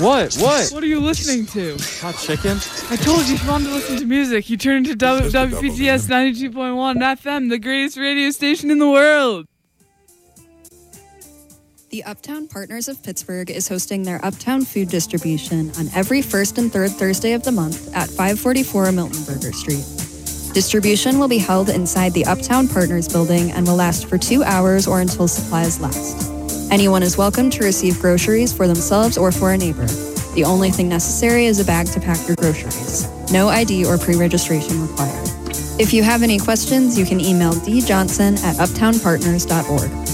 What? What are you listening to? Hot chicken? I told you if you wanted to listen to music, you turn to WPTS 92.1 FM, the greatest radio station in the world. The Uptown Partners of Pittsburgh is hosting their Uptown Food Distribution on every first and third Thursday of the month at 544 Milton Burger Street. Distribution will be held inside the Uptown Partners building and will last for 2 hours or until supplies last. Anyone is welcome to receive groceries for themselves or for a neighbor. The only thing necessary is a bag to pack your groceries. No ID or pre-registration required. If you have any questions, you can email djohnson@uptownpartners.org.